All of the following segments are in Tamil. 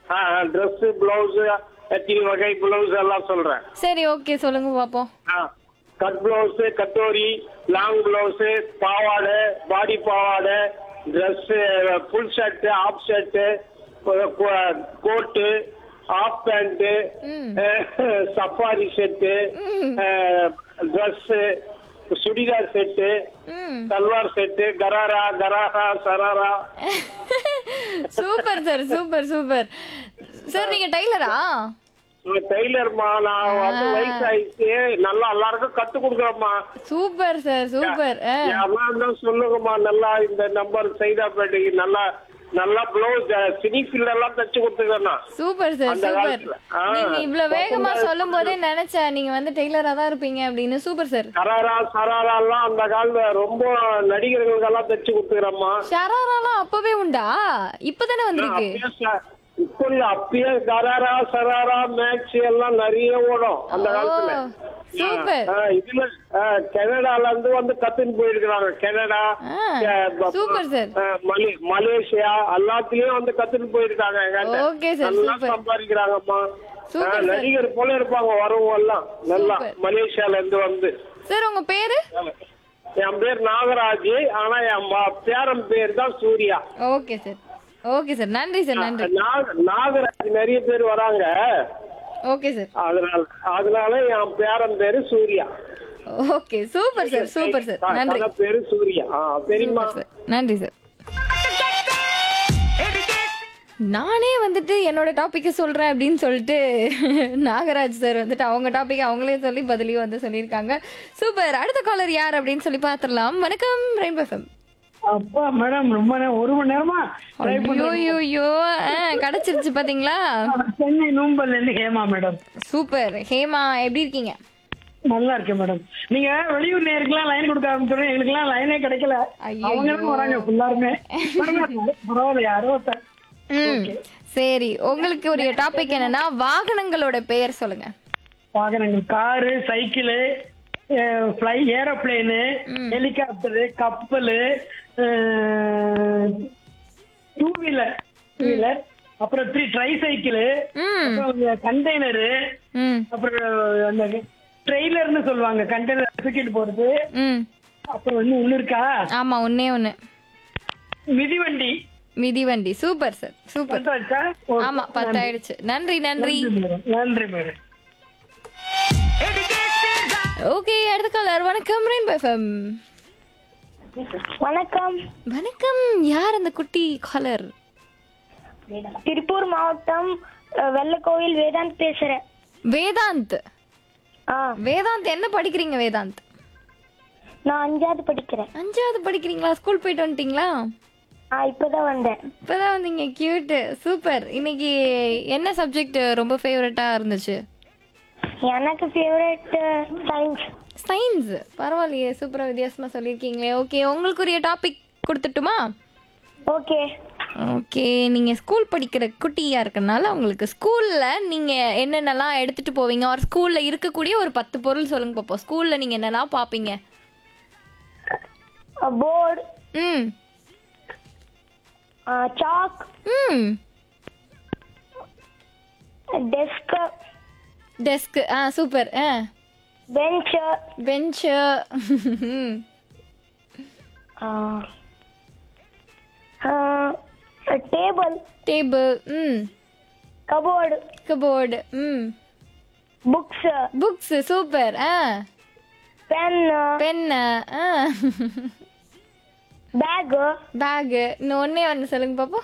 ட்ரெஸ் பிளவுஸ் எத்தனை வகை பிளவுஸ் எல்லாம் சொல்றேன். சரி ஓகே சொல்லுங்க பாப்போம். Cut blouse, katori, long blouse, பாவாடை, பாடி பாவாடை, dress, full shirt, of shirt, coat, of pant, safari set, dress, churidar set, salwar set, கராரா, sharara. Super sir, super super sir. நீங்க டெய்லரா? டெய்லர்மா. நான் வந்து வயசாயிடுச்சு, நல்லா எல்லாருக்கும் கத்து கொடுக்குறேம்மா. Super sir, super. சொல்லுங்கம்மா, நல்லா இந்த நம்பர் சைதாப்பேட்டைக்கு நல்லா நல்லா பிளவுஸ் சினிஃபீல்ட் எல்லாம் தச்சு கொடுத்துக்கிறேன். Super sir, super. நீங்க இவ்வளவு வேகமா சொல்லும் போதே நினைச்சேன் நீங்க வந்து டெய்லரா தான் இருப்பீங்க அப்படின்னு. Super sir. சராரா சராரா எல்லாம் அந்த காலத்துல ரொம்ப நடிகர்களுக்கு எல்லாம் தச்சு கொடுத்துக்கிறேம்மா. ஷராராலாம் அப்பவே உண்டா? இப்பதானே வந்திருக்கு. இப்போ இல்ல, அப்பயே கராரா சராரா மேக்ஸ் எல்லாம் நிறைய ஓடும் அந்த காலத்துல. சூப்பர். இதுல கனடால இருந்து வந்து கத்துன்னு போயிருக்காங்க. Canada, super sir. மலேசியா எல்லாத்துலயும் வந்து கத்துன்னு போயிருக்காங்க. ஓகே சார், நல்லா சூப்பர். சம்பாதிக்கிறாங்கம்மா. சூப்பர். நடிகர் போல இருப்பாங்க வரவங்க எல்லாம் நல்லா மலேசியால இருந்து வந்து. சார் உங்க பேரு? என் பேர் நாகராஜ். ஆனா என் பேரன் பேர் தான் Surya. Okay sir, okay sir. நன்றி சார், நன்றி. நாகராஜ் நிறைய பேர் வராங்க. Okay sir. அதனால என் பேரன் பேரு Surya. Okay super sir, super sir. நன்றி. பேரு சூர்யா. சரிம்மா, நன்றி சார். நானே வந்துட்டு என்னோட டாபிக்க சொல்றேன் அப்படின்னு சொல்லிட்டு நாகராஜ் சார் வந்துட்டு அவங்க டாபிக் அவங்களே சொல்லி பதிலையும் வந்து சொல்லியிருக்காங்க. சூப்பர். அடுத்த காலர் யார் அப்படின்னு சொல்லி பாத்துடலாம். வணக்கம் ரெயின்போ எஃப்எம். அப்பா மேடம், ரொம்ப ஒரு மணி நேரமா ஐயோ கிடைச்சிருச்சு பாத்தீங்களா? சென்னை நூம்பல்ல இருந்து ஹேமா மேடம். சூப்பர். ஹேமா எப்படி இருக்கீங்க? நல்லா இருக்கேன் மேடம். நீங்க வெளியூர் நேருக்குலாம் லைன் கொடுக்க ஆரம்பிச்சோம், எங்களுக்கு எல்லாம் லைனே கிடைக்கல. அவங்க வராங்க எல்லாருமே. பரவாயில்ல, யாரோ. சரி, உங்களுக்கு ஒரு டாபிக் என்னன்னா வாகனங்களோட பெயர் சொல்லுங்க. வாகனங்கள் car, cycle, aeroplane, helicopter, கப்பலு, two wheeler, அப்புறம் ட்ரை சைக்கிள், கண்டெய்னரு, அப்புறம் அந்த ட்ரெய்லர்னு சொல்லுவாங்க கண்டெய்னர் தூக்கிட்டு போறது. அப்புறம் ஒண்ணு இருக்கா? ஆமா, ஒண்ணு மிதிவண்டி. Super sir, super. ஆமா, 10 ஆயிடுச்சு. நன்றி நன்றி நன்றி மேடம். ஓகே, அடுத்த காலர். வணக்கம் ரெயின்போ எஃப்எம். வணக்கம். வணக்கம். யார் அந்த குட்டி காலர்? திருப்பூர் மாவட்டம் வெள்ளக்கோவில் வேதாந்த் பேசுறேன். வேதாந்த். வேதாந்த் என்ன படிக்கிறீங்க வேதாந்த்? நான் 5வது படிக்கிறேன். 5வது படிக்கிறீங்களா? ஸ்கூல் போயிட்டு வந்துட்டீங்களா? இப்பதான் வந்தேன். இப்பதான் வந்தீங்க. கியூட். சூப்பர். இன்னைக்கு என்ன சப்ஜெக்ட் ரொம்ப ஃபேவரட்டா இருந்துச்சு? எனக்கு ஃபேவரட் சயின்ஸ். சயின்ஸ். பரவாயில்லையே, சூப்பரா வித்தியாசமா சொல்லியிருக்கீங்களே. ஓகே, உங்களுக்கு ஒரு டாபிக் கொடுத்துட்டுமா? ஓகே. ஓகே, நீங்க ஸ்கூல் படிக்கிற குட்டியா இருக்கனால உங்களுக்கு ஸ்கூல்ல நீங்க என்னென்னலாம் எடுத்துட்டு போவீங்க? ஒரு ஸ்கூல்ல இருக்கக்கூடிய ஒரு 10 பொருள் சொல்லுங்க பாப்போம். ஸ்கூல்ல நீங்க என்னெல்லாம் பாப்பீங்க? Board, chalk, desk. Super. Bench, table, cupboard, books. Super. Pen, back. இன்னொன்னே ஒன்று சொல்லுங்க பாப்போம்.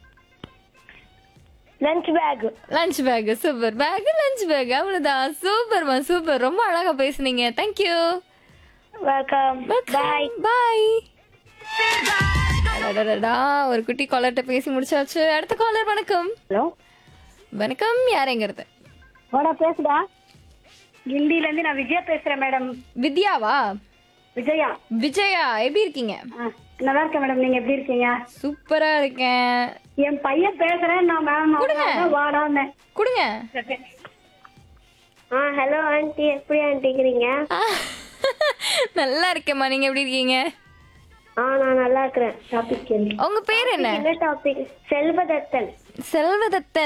Lunch back. Super. Back, lunch back. அவ்வளவுதான். சூப்பர்மா, சூப்பர். ரொம்ப அழகா பேசுனீங்க. தேங்க்யூ. வெல்கம். பாய். ஒரு குட்டி காலர்ட்ட பேசி முடிச்சாச்சு. அடுத்த காலர். வணக்கம். ஹலோ. வணக்கம். யாருங்கிறது? பேசுடா. கிண்டில இருந்து நான் விஜயா பேசுறேன் மேடம். வித்யாவா? விஜயா. எப்படி இருக்கீங்க? நல்லா இருக்கேன் மேடம். நீங்க எப்படி இருக்கீங்க? சூப்பரா இருக்கேன். என் பையன் பேசுறேன். நான் மேம் வாடான்னு கொடுங்க. ஹலோ ஆண்டி, எப்படி ஆண்டி இருக்கீங்க? நல்லா இருக்கேம்மா. நீங்க எப்படி இருக்கீங்க? நான் நல்லா இருக்கிறேன். டாபிக் உங்க பேர் என்ன? டாபிக் செல்வதத்தன்.